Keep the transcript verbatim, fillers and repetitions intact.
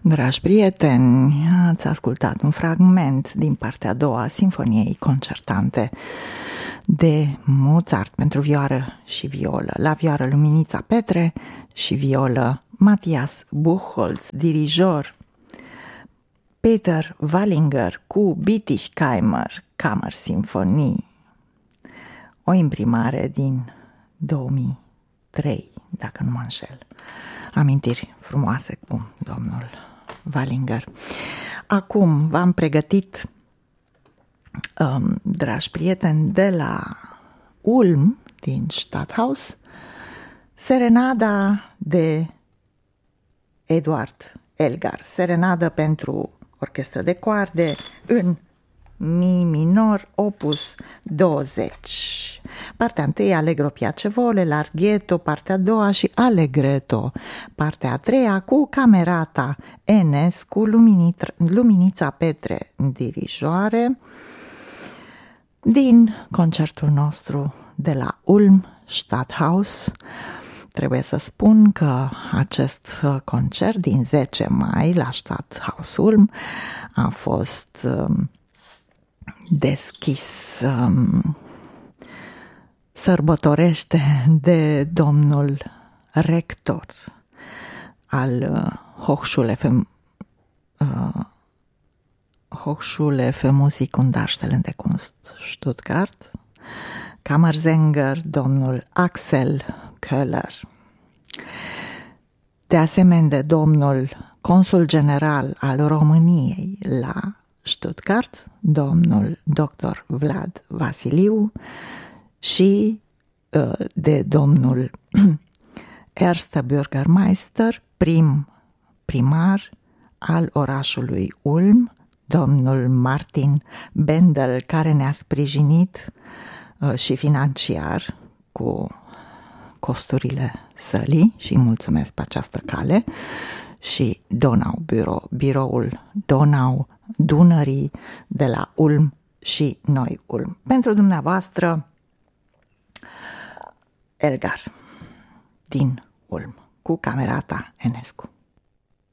Dragi prieteni, ați ascultat un fragment din partea a doua a Sinfoniei concertante de Mozart pentru vioară și violă. La vioară Luminița Petre și violă Matthias Buchholz, dirijor Peter Wallinger cu Bietigheimer Kammersinfonie. O imprimare din două mii trei, dacă nu mă înșel. Amintiri frumoase cu domnul Wallinger. Acum v-am pregătit, um, dragi prieteni, de la Ulm, din Stadthaus, serenada de Eduard Elgar, serenadă pentru orchestră de coarde în mi minor, opus douăzeci. Partea întâi, Allegro piacevole, Larghetto, partea a doua și Allegretto, partea a treia, cu camerata Enescu, Luminița Petre, dirijoare, din concertul nostru de la Ulm, Stadthaus. Trebuie să spun că acest concert din zece mai la Stadthaus Ulm a fost um, deschis um, sărbătorește de domnul rector al uh, Hochschule für, uh, Hochschule für Musik und Darstellende Kunst Stuttgart, Kammersänger, domnul Axel Köhler. De asemenea, de domnul consul general al României la Stuttgart, domnul doctor Vlad Vasiliu, și de domnul Erster Bürgermeister, prim primar al orașului Ulm, domnul Martin Bendel, care ne-a sprijinit și financiar cu costurile sălii și mulțumesc pe această cale, și Donau Bureau, biroul Donau Dunării de la Ulm și noi Ulm. Pentru dumneavoastră, Elgar din Ulm cu camerata Enescu.